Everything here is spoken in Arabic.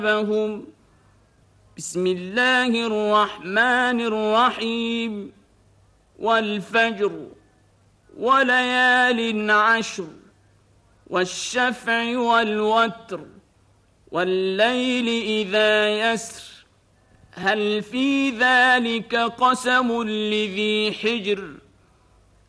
كتابهم. بسم الله الرحمن الرحيم. والفجر وليال عشر والشفع والوتر والليل إذا يسر هل في ذلك قسم لذي حجر